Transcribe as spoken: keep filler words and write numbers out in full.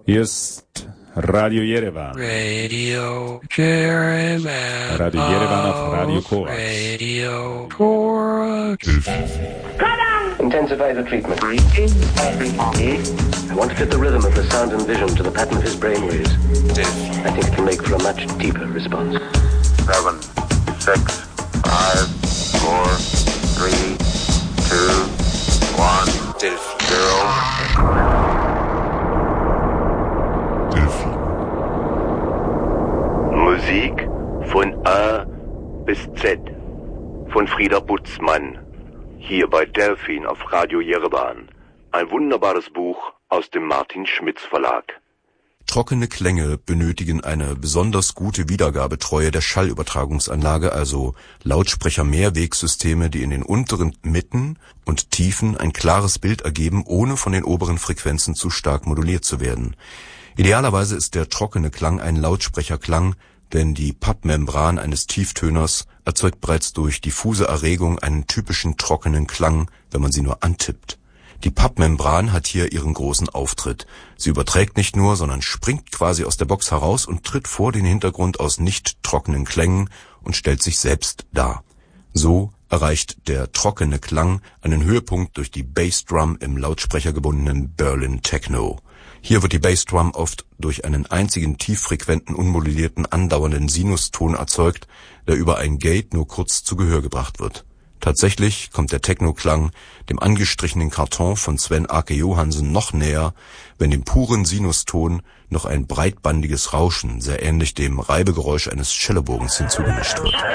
Hier ist Radio Yerevan. Radio Yerevan. Radio Yerevan auf Radio Korax. Radio Korax. Intensify the treatment. I want to fit the rhythm of the sound and vision to the pattern of his brainwaves. I think it can make for a much deeper response. Seven, six, five, four, three, two, one, zero. Musik von A bis Z von Frieda Butzmann. Hier bei Delphin auf Radio Yerevan. Ein wunderbares Buch aus dem Martin Schmitz Verlag. Trockene Klänge benötigen eine besonders gute Wiedergabetreue der Schallübertragungsanlage, also Lautsprecher-Mehrwegsysteme, die in den unteren Mitten und Tiefen ein klares Bild ergeben, ohne von den oberen Frequenzen zu stark moduliert zu werden. Idealerweise ist der trockene Klang ein Lautsprecherklang, denn die Pappmembran eines Tieftöners erzeugt bereits durch diffuse Erregung einen typischen trockenen Klang, wenn man sie nur antippt. Die Pappmembran hat hier ihren großen Auftritt. Sie überträgt nicht nur, sondern springt quasi aus der Box heraus und tritt vor den Hintergrund aus nicht trockenen Klängen und stellt sich selbst dar. So erreicht der trockene Klang einen Höhepunkt durch die Bassdrum im lautsprechergebundenen Berlin Techno. Hier wird die Bassdrum oft durch einen einzigen tieffrequenten, unmodulierten, andauernden Sinuston erzeugt, der über ein Gate nur kurz zu Gehör gebracht wird. Tatsächlich kommt der Techno-Klang dem angestrichenen Karton von Sven Ake Johansen noch näher, wenn dem puren Sinuston noch ein breitbandiges Rauschen, sehr ähnlich dem Reibegeräusch eines Cellobogens, hinzugemischt wird.